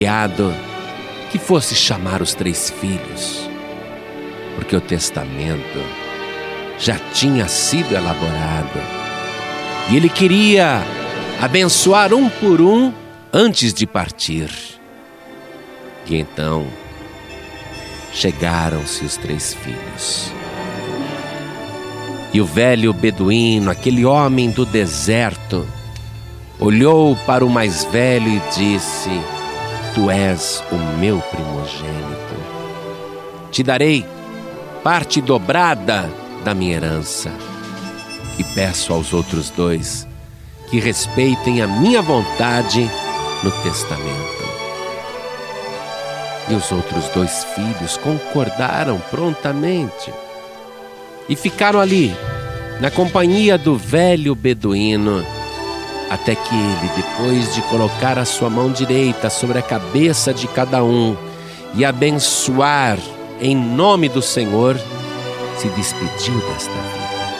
criado que fosse chamar os 3 filhos, porque o testamento já tinha sido elaborado e ele queria abençoar um por um antes de partir. E então chegaram-se os 3 filhos. E o velho beduíno, aquele homem do deserto, olhou para o mais velho e disse: Tu és o meu primogênito. Te darei parte dobrada da minha herança. E peço aos outros 2 que respeitem a minha vontade no testamento. E os outros 2 filhos concordaram prontamente e ficaram ali, na companhia do velho beduíno, até que ele, depois de colocar a sua mão direita sobre a cabeça de cada um e abençoar em nome do Senhor, se despediu desta vida.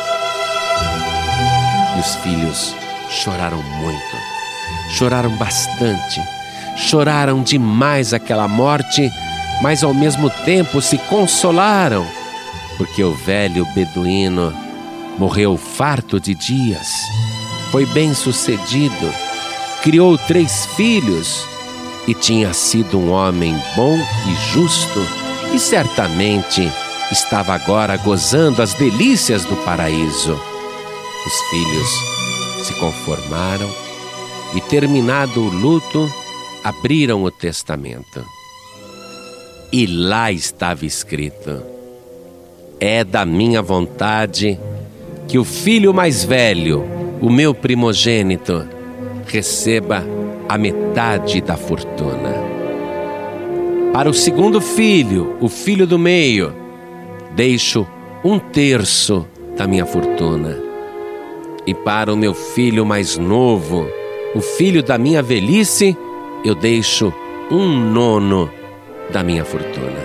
E os filhos choraram muito, choraram bastante, choraram demais aquela morte, mas ao mesmo tempo se consolaram, porque o velho beduíno morreu farto de dias, foi bem-sucedido, criou 3 filhos e tinha sido um homem bom e justo e certamente estava agora gozando as delícias do paraíso. Os filhos se conformaram e, terminado o luto, abriram o testamento. E lá estava escrito: É da minha vontade que o filho mais velho, o meu primogênito, receba a metade da fortuna. Para o segundo filho, o filho do meio, deixo 1/3 da minha fortuna. E para o meu filho mais novo, o filho da minha velhice, eu deixo 1/9 da minha fortuna.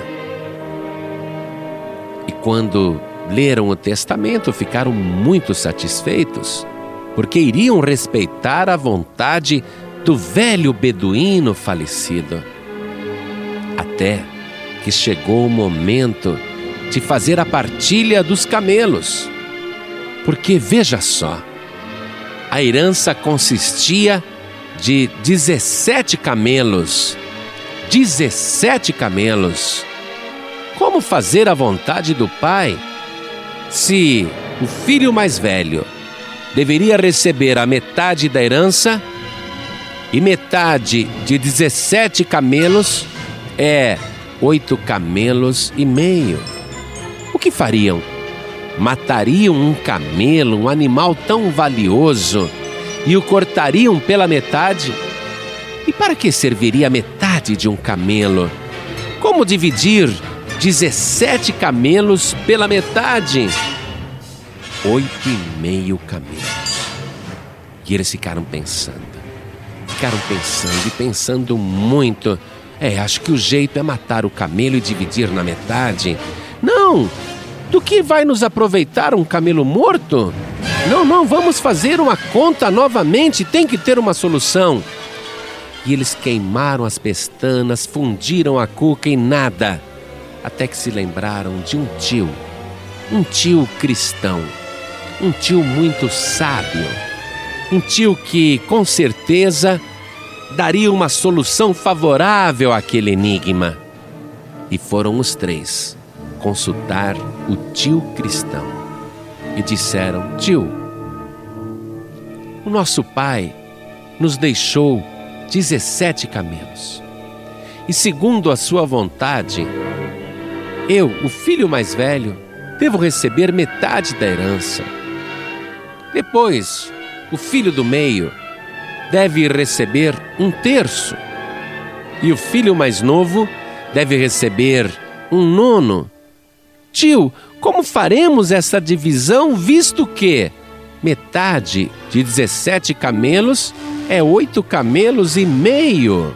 E quando leram o testamento, ficaram muito satisfeitos, porque iriam respeitar a vontade do velho beduíno falecido. Até que chegou o momento de fazer a partilha dos camelos. Porque, veja só, a herança consistia de 17 camelos. 17 camelos. Como fazer a vontade do pai se o filho mais velho deveria receber a metade da herança e metade de 17 camelos é 8 camelos e meio? O que fariam? Matariam um camelo, um animal tão valioso, e o cortariam pela metade? E para que serviria a metade de um camelo? Como dividir 17 camelos pela metade? 8,5 camelos. E eles ficaram pensando e pensando muito. Acho que o jeito é matar o camelo e dividir na metade. Não! Do que vai nos aproveitar um camelo morto? Não, vamos fazer uma conta novamente, tem que ter uma solução. E eles queimaram as pestanas, fundiram a cuca e nada, até que se lembraram de um tio cristão, um tio muito sábio, um tio que com certeza daria uma solução favorável àquele enigma. E foram os 3 consultar o tio cristão e disseram: Tio, o nosso pai nos deixou 17 camelos e, segundo a sua vontade, eu, o filho mais velho, devo receber metade da herança. Depois, o filho do meio deve receber 1/3 e o filho mais novo deve receber 1/9. Tio, como faremos essa divisão, visto que metade de 17 camelos é 8 camelos e meio?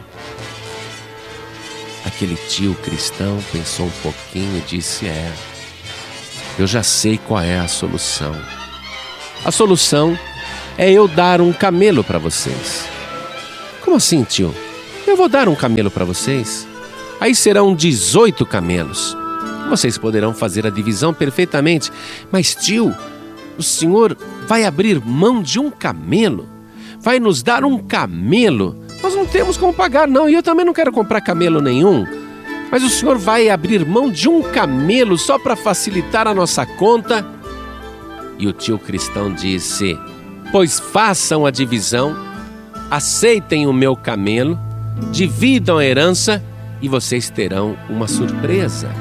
Aquele tio cristão pensou um pouquinho e disse: eu já sei qual é a solução. A solução é eu dar um camelo para vocês. Como assim, tio? Eu vou dar um camelo para vocês. Aí serão 18 camelos. Vocês poderão fazer a divisão perfeitamente. Mas, tio, o senhor vai abrir mão de um camelo? Vai nos dar um camelo? Nós não temos como pagar, não. E eu também não quero comprar camelo nenhum. Mas o senhor vai abrir mão de um camelo só para facilitar a nossa conta? E o tio cristão disse: pois façam a divisão, aceitem o meu camelo, dividam a herança e vocês terão uma surpresa.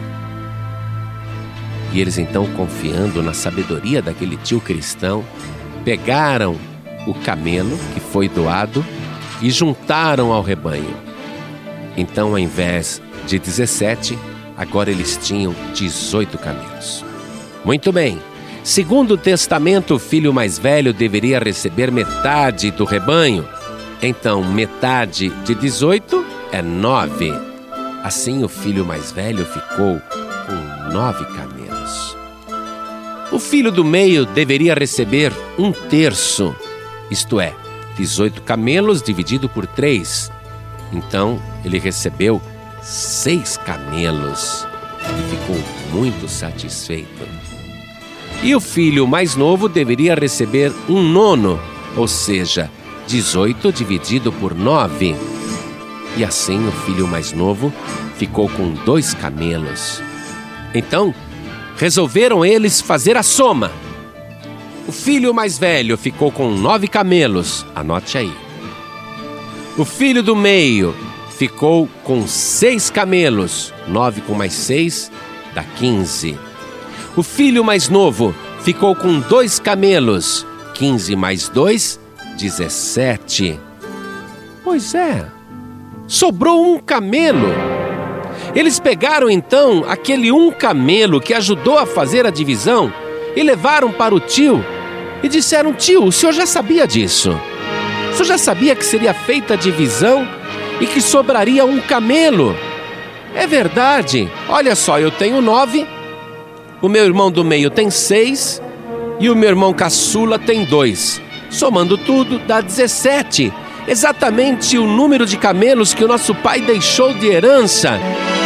E eles então, confiando na sabedoria daquele tio cristão, pegaram o camelo que foi doado e juntaram ao rebanho. Então, ao invés de 17, agora eles tinham 18 camelos. Muito bem. Segundo o testamento, o filho mais velho deveria receber metade do rebanho. Então, metade de 18 é 9. Assim, o filho mais velho ficou com 9 camelos. O filho do meio deveria receber 1/3, isto é, 18 camelos dividido por 3. Então, ele recebeu 6 camelos e ficou muito satisfeito. E o filho mais novo deveria receber 1/9, ou seja, 18 dividido por 9. E assim o filho mais novo ficou com 2 camelos. Então, resolveram eles fazer a soma. O filho mais velho ficou com 9 camelos, anote aí. O filho do meio ficou com 6 camelos, 9 com mais 6 dá 15. O filho mais novo ficou com 2 camelos, 15 mais 2, 17. Pois é, sobrou 1 camelo. Eles pegaram então aquele 1 camelo que ajudou a fazer a divisão e levaram para o tio e disseram: tio, o senhor já sabia disso? O senhor já sabia que seria feita a divisão e que sobraria 1 camelo? É verdade, olha só, eu tenho 9, o meu irmão do meio tem 6 e o meu irmão caçula tem 2. Somando tudo dá 17, exatamente o número de camelos que o nosso pai deixou de herança.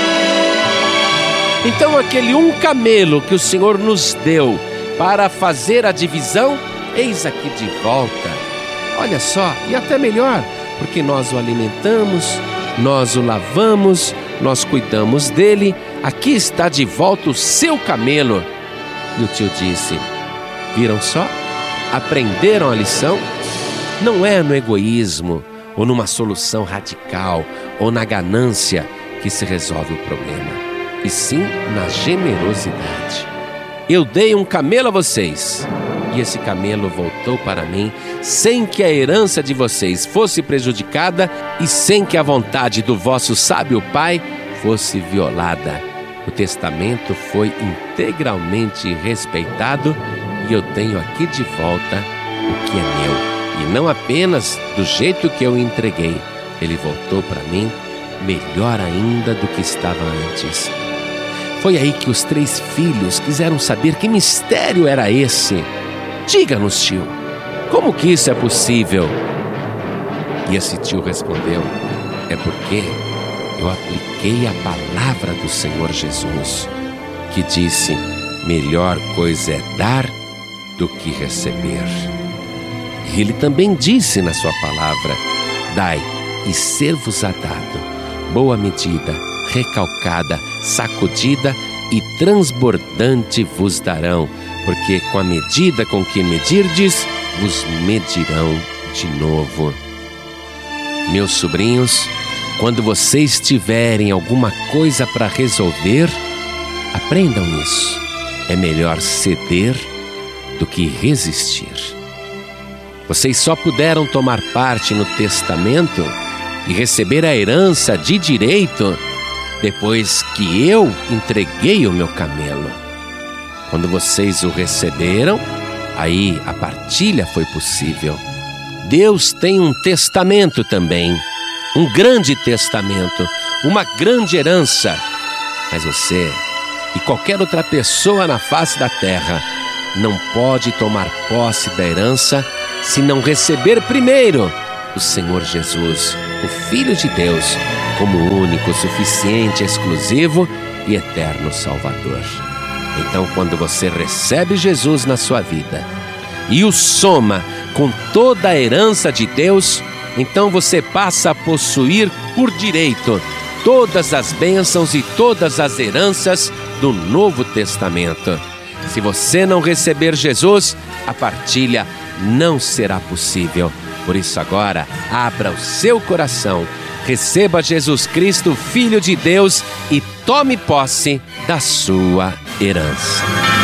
Então aquele 1 camelo que o Senhor nos deu para fazer a divisão, eis aqui de volta. Olha só, e até melhor, porque nós o alimentamos, nós o lavamos, nós cuidamos dele. Aqui está de volta o seu camelo. E o tio disse: viram só? Aprenderam a lição? Não é no egoísmo, ou numa solução radical, ou na ganância que se resolve o problema, e sim na generosidade. Eu dei 1 camelo a vocês, e esse camelo voltou para mim sem que a herança de vocês fosse prejudicada e sem que a vontade do vosso sábio pai fosse violada. O testamento foi integralmente respeitado e eu tenho aqui de volta o que é meu. E não apenas do jeito que eu entreguei, ele voltou para mim melhor ainda do que estava antes. Foi aí que os 3 filhos quiseram saber que mistério era esse. Diga-nos, tio, como que isso é possível? E esse tio respondeu: é porque eu apliquei a palavra do Senhor Jesus, que disse: melhor coisa é dar do que receber. E ele também disse na sua palavra: dai e ser-vos-á dado, boa medida, recalcada, sacudida e transbordante vos darão, porque com a medida com que medirdes, vos medirão de novo. Meus sobrinhos, quando vocês tiverem alguma coisa para resolver, aprendam isso. É melhor ceder do que resistir. Vocês só puderam tomar parte no testamento e receber a herança de direito depois que eu entreguei o meu camelo. Quando vocês o receberam, aí a partilha foi possível. Deus tem um testamento também, um grande testamento, uma grande herança. Mas você e qualquer outra pessoa na face da terra não pode tomar posse da herança se não receber primeiro o Senhor Jesus o Filho de Deus, como único, suficiente, exclusivo e eterno Salvador. Então, quando você recebe Jesus na sua vida e o soma com toda a herança de Deus, então você passa a possuir por direito todas as bênçãos e todas as heranças do Novo Testamento. Se você não receber Jesus, a partilha não será possível. Por isso agora, abra o seu coração, receba Jesus Cristo, Filho de Deus, e tome posse da sua herança.